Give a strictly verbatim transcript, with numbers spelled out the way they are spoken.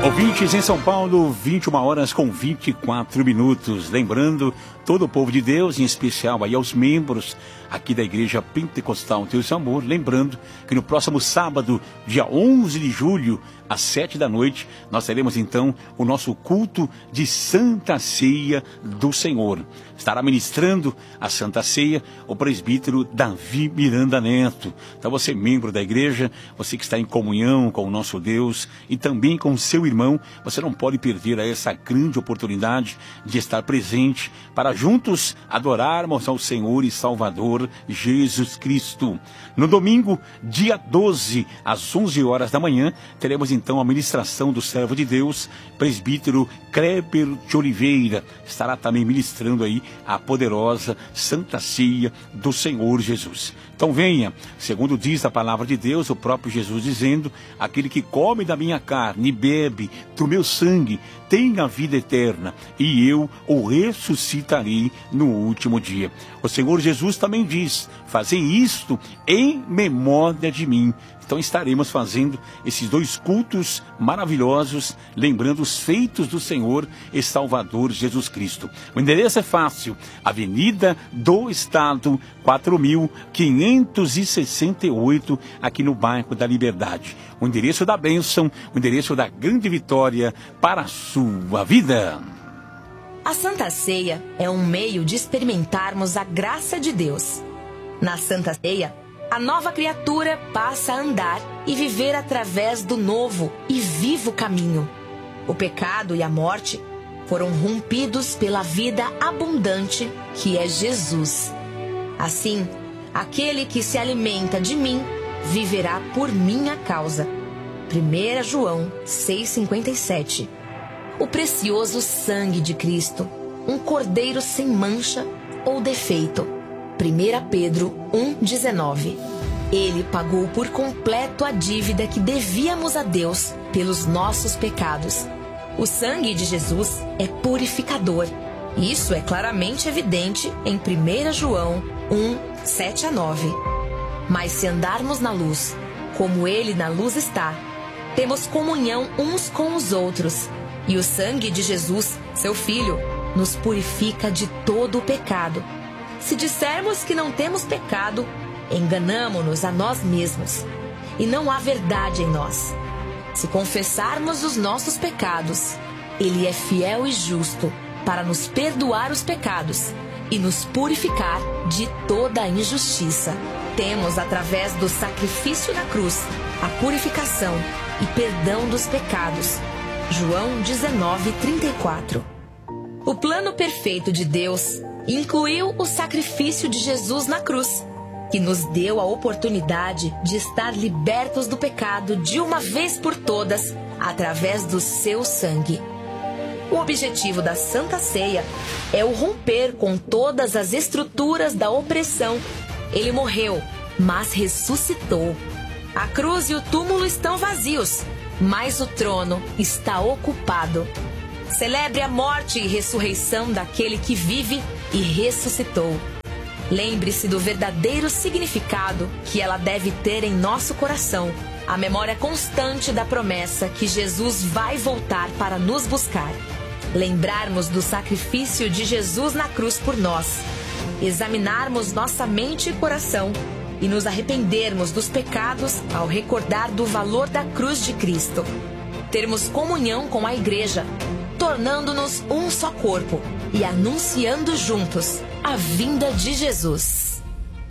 Ouvintes em São Paulo, vinte e uma horas com vinte e quatro minutos. Lembrando todo o povo de Deus, em especial aí aos membros aqui da Igreja Pentecostal Deus e Amor, lembrando que no próximo sábado, dia onze de julho, às sete da noite, nós teremos então o nosso culto de Santa Ceia do Senhor. Estará ministrando a Santa Ceia o presbítero Davi Miranda Neto. Então você, membro da igreja, você que está em comunhão com o nosso Deus e também com o seu irmão, você não pode perder essa grande oportunidade de estar presente para juntos adorarmos ao Senhor e Salvador Jesus Cristo. No domingo, dia doze, às onze horas da manhã, teremos então a ministração do servo de Deus, presbítero Kleber de Oliveira. Estará também ministrando aí a poderosa Santa Ceia do Senhor Jesus. Então venha, segundo diz a palavra de Deus, o próprio Jesus dizendo: aquele que come da minha carne e bebe do meu sangue tem a vida eterna, e eu o ressuscitarei no último dia. O Senhor Jesus também diz: fazei isto em memória de mim. Então estaremos fazendo esses dois cultos maravilhosos, lembrando os feitos do Senhor e Salvador Jesus Cristo. O endereço é fácil: Avenida do Estado, quatro mil quinhentos e sessenta e oito, aqui no bairro da Liberdade. O endereço da bênção, o endereço da grande vitória para a sua vida. A Santa Ceia é um meio de experimentarmos a graça de Deus. Na Santa Ceia, a nova criatura passa a andar e viver através do novo e vivo caminho. O pecado e a morte foram rompidos pela vida abundante que é Jesus. Assim, aquele que se alimenta de mim viverá por minha causa. primeira João seis, cinquenta e sete. O precioso sangue de Cristo, um cordeiro sem mancha ou defeito. primeira Pedro um, dezenove. Ele pagou por completo a dívida que devíamos a Deus pelos nossos pecados. O sangue de Jesus é purificador. Isso é claramente evidente em primeira João um, sete a nove. Mas se andarmos na luz, como Ele na luz está, temos comunhão uns com os outros. E o sangue de Jesus, seu Filho, nos purifica de todo o pecado. Se dissermos que não temos pecado, enganamo-nos a nós mesmos, e não há verdade em nós. Se confessarmos os nossos pecados, Ele é fiel e justo para nos perdoar os pecados e nos purificar de toda a injustiça. Temos, através do sacrifício na cruz, a purificação e perdão dos pecados. João dezenove, trinta e quatro. O plano perfeito de Deus incluiu o sacrifício de Jesus na cruz, que nos deu a oportunidade de estar libertos do pecado de uma vez por todas, através do seu sangue. O objetivo da Santa Ceia é o romper com todas as estruturas da opressão. Ele morreu, mas ressuscitou. A cruz e o túmulo estão vazios, mas o trono está ocupado. Celebre a morte e ressurreição daquele que vive e ressuscitou. Lembre-se do verdadeiro significado que ela deve ter em nosso coração, a memória constante da promessa que Jesus vai voltar para nos buscar. Lembrarmos do sacrifício de Jesus na cruz por nós, examinarmos nossa mente e coração e nos arrependermos dos pecados ao recordar do valor da cruz de Cristo. Termos comunhão com a igreja, tornando-nos um só corpo e anunciando juntos a vinda de Jesus.